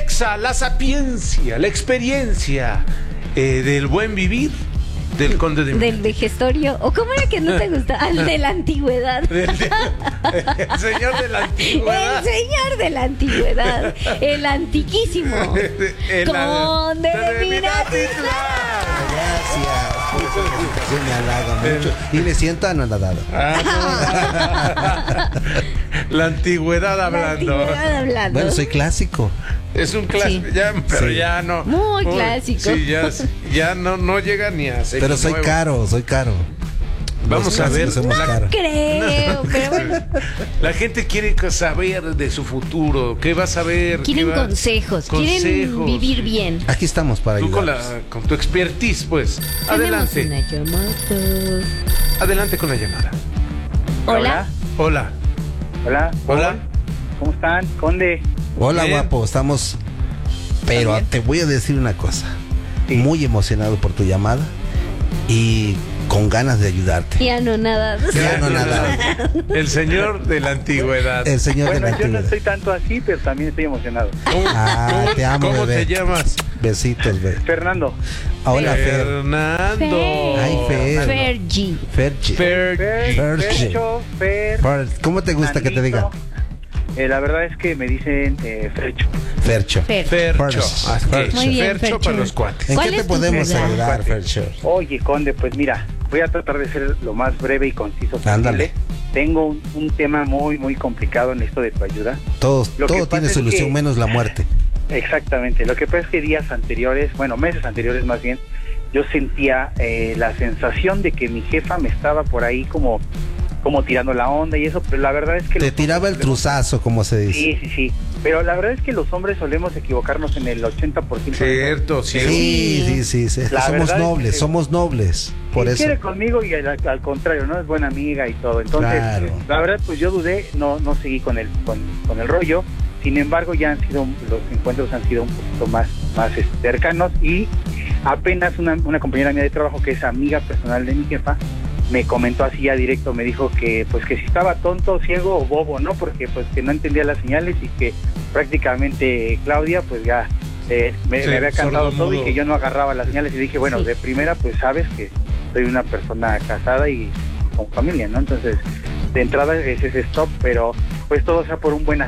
Alexa, la sapiencia, la experiencia del buen vivir del conde de Del vejestorio. ¿O cómo era que no te gusta? Al de la antigüedad. El señor de la antigüedad. El señor de la antigüedad. El antiquísimo. Conde de Minatitlán. Gracias. Sí, me halaga mucho. Y me siento anonadado. La antigüedad hablando. La antigüedad hablando. Bueno, soy clásico. Es un clásico, Sí. ya, pero Sí. ya no. Muy clásico. Sí, ya no llega ni a ser. Pero soy caro, soy caro. Vamos a ver. Somos caros. Creo, pero bueno. La gente quiere saber de su futuro. ¿Qué va a saber? Quieren consejos, quieren vivir bien. Aquí estamos para Tú ayudar. con tu expertise, pues. Adelante. Tenemos una llamada. Adelante con la llamada. Hola. Hola. Hola. Hola. ¿Cómo están? Conde. Hola, Bien. guapo, estamos. Pero ¿También? te voy a decir una cosa. Sí. Muy emocionado por tu llamada y con ganas de ayudarte. Ya no nada. Ya no nada. El señor de la antigüedad. El señor de Bueno, la yo no antigüedad. estoy tanto así, pero también estoy emocionado. Te amo, ¿Cómo bebé. te llamas? Besitos, bebé. Fernando. Hola, Fer. Fernando. Ay, Fer. Fergie. Ferchi. Fercho, Fer. ¿Cómo te gusta que te diga? La verdad es que me dicen Fercho. Fercho. Fercho. Fercho. Muy bien, Fercho Fercho. para los cuates. ¿En ¿Cuál qué te es tu podemos edad? ayudar, Fercho? Oye, Conde, pues mira, voy a tratar de ser lo más breve y conciso posible. Ándale. Tengo un tema muy, muy complicado en esto de tu ayuda. Todo Lo que tiene pasa es solución que- menos la muerte. Exactamente. Lo que pasa es que días anteriores, bueno, meses anteriores más bien, yo sentía la sensación de que mi jefa me estaba por ahí como tirando la onda y eso, pero la verdad es que... Te los tiraba el hombres solemos- truzazo, como se dice. Sí. Pero la verdad es que los hombres solemos equivocarnos en el 80%. Cierto, cierto. Sí. Es que La somos verdad es nobles, que- somos nobles. Por Y eso. quiere conmigo y al contrario, ¿no? Es buena amiga y todo. Entonces, Claro. la verdad, pues yo dudé, no seguí con el rollo. Sin embargo, ya los encuentros han sido un poquito más cercanos y apenas una compañera mía de trabajo que es amiga personal de mi jefa me comentó así ya directo, me dijo que pues que si estaba tonto, ciego o bobo, ¿no? Porque pues que no entendía las señales y que prácticamente Claudia pues ya me había cantado todo sordomudo. y que yo no agarraba las señales y dije, bueno, Sí. de primera pues sabes que soy una persona casada y con familia, ¿no? Entonces, de entrada es ese stop, pero pues todo sea por un buen